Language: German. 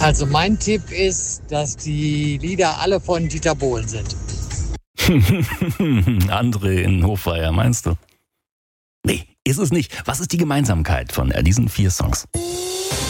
Also mein Tipp ist, dass die Lieder alle von Dieter Bohlen sind. André in Hofweier, meinst du? Nee, ist es nicht. Was ist die Gemeinsamkeit von diesen 4 Songs?